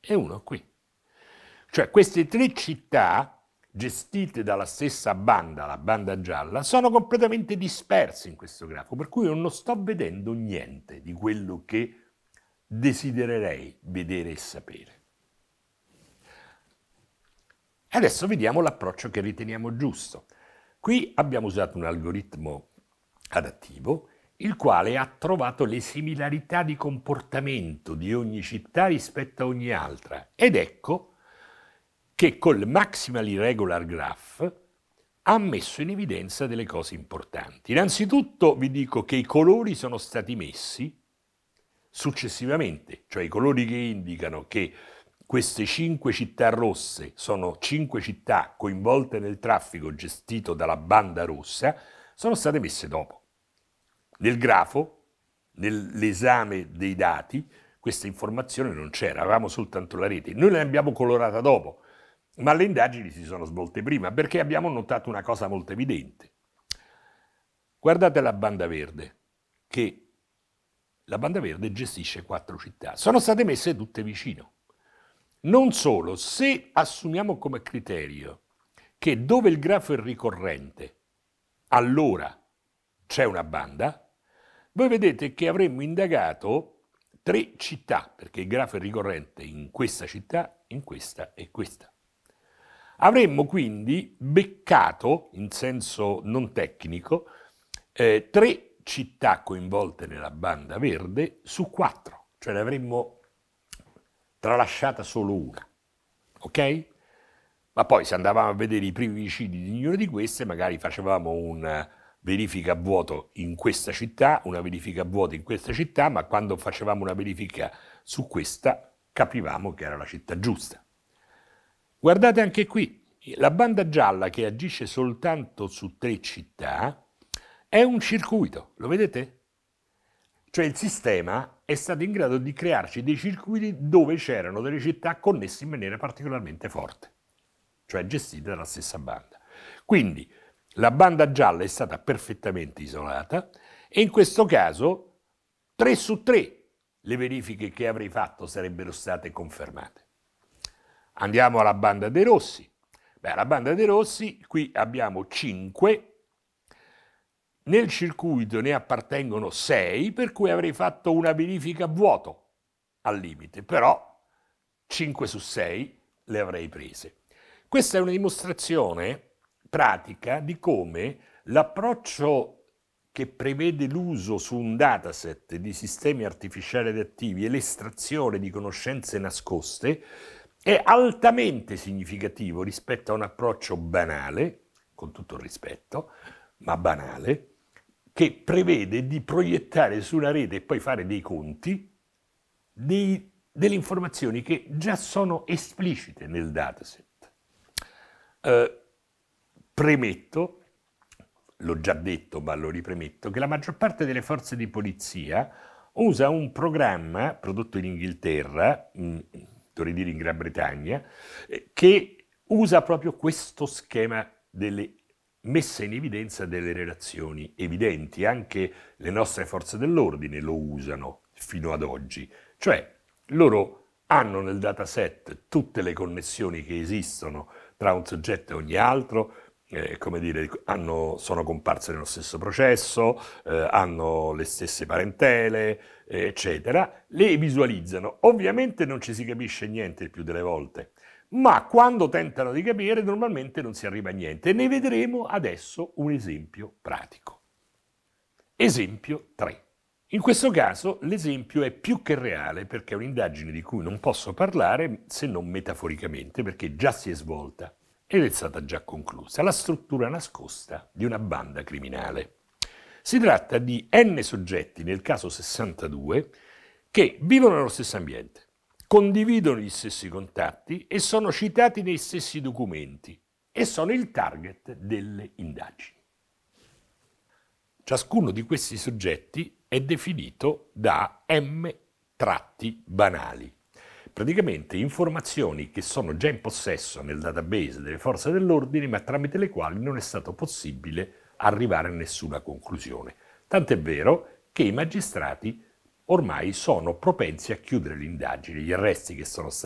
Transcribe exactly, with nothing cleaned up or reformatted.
e uno qui. Cioè queste tre città gestite dalla stessa banda, la banda gialla, sono completamente disperse in questo grafo, per cui io non sto vedendo niente di quello che desidererei vedere e sapere. Adesso vediamo l'approccio che riteniamo giusto. Qui abbiamo usato un algoritmo adattivo, il quale ha trovato le similarità di comportamento di ogni città rispetto a ogni altra. Ed ecco che col Maximally Regular Graph ha messo in evidenza delle cose importanti. Innanzitutto vi dico che i colori sono stati messi successivamente, cioè i colori che indicano che queste cinque città rosse sono cinque città coinvolte nel traffico gestito dalla banda rossa, sono state messe dopo. Nel grafo, nell'esame dei dati, questa informazione non c'era, avevamo soltanto la rete. Noi l'abbiamo colorata dopo, ma le indagini si sono svolte prima, perché abbiamo notato una cosa molto evidente. Guardate la banda verde, che la banda verde gestisce quattro città. Sono state messe tutte vicino. Non solo, se assumiamo come criterio che dove il grafo è ricorrente, allora c'è una banda, voi vedete che avremmo indagato tre città, perché il grafo è ricorrente in questa città, in questa e questa. Avremmo quindi beccato, in senso non tecnico, eh, tre città coinvolte nella banda verde su quattro, cioè ne avremmo tralasciata solo una, ok? Ma poi se andavamo a vedere i primi vicini di ognuna di queste, magari facevamo una verifica a vuoto in questa città, una verifica a vuoto in questa città, ma quando facevamo una verifica su questa capivamo che era la città giusta. Guardate anche qui, la banda gialla che agisce soltanto su tre città è un circuito, lo vedete? Cioè il sistema è stato in grado di crearci dei circuiti dove c'erano delle città connesse in maniera particolarmente forte, cioè gestite dalla stessa banda. Quindi la banda gialla è stata perfettamente isolata e in questo caso tre su tre le verifiche che avrei fatto sarebbero state confermate. Andiamo alla banda dei rossi. Beh, la banda dei rossi, qui abbiamo cinque, nel circuito ne appartengono sei, per cui avrei fatto una verifica a vuoto al limite, però cinque su sei le avrei prese. Questa è una dimostrazione pratica di come l'approccio che prevede l'uso su un dataset di sistemi artificiali adattivi e l'estrazione di conoscenze nascoste è altamente significativo rispetto a un approccio banale, con tutto il rispetto, ma banale, che prevede di proiettare su una rete e poi fare dei conti dei, delle informazioni che già sono esplicite nel dataset. Eh, premetto, l'ho già detto ma lo ripremetto, che la maggior parte delle forze di polizia usa un programma prodotto in Inghilterra, mh, dovrei dire in Gran Bretagna, eh, che usa proprio questo schema delle messa in evidenza delle relazioni evidenti. Anche le nostre forze dell'ordine lo usano fino ad oggi, cioè loro hanno nel dataset tutte le connessioni che esistono tra un soggetto e ogni altro, eh, come dire, hanno, sono comparse nello stesso processo, eh, hanno le stesse parentele, eh, eccetera, le visualizzano. Ovviamente non ci si capisce niente il più delle volte, ma quando tentano di capire normalmente non si arriva a niente. Ne vedremo adesso un esempio pratico. Esempio tre. In questo caso l'esempio è più che reale perché è un'indagine di cui non posso parlare se non metaforicamente, perché già si è svolta ed è stata già conclusa. La struttura nascosta di una banda criminale. Si tratta di n soggetti, nel caso sessantadue, che vivono nello stesso ambiente, condividono gli stessi contatti e sono citati nei stessi documenti e sono il target delle indagini. Ciascuno di questi soggetti è definito da M tratti banali, praticamente informazioni che sono già in possesso nel database delle forze dell'ordine, ma tramite le quali non è stato possibile arrivare a nessuna conclusione. Tant'è vero che i magistrati ormai sono propensi a chiudere le indagini. Gli arresti che sono stati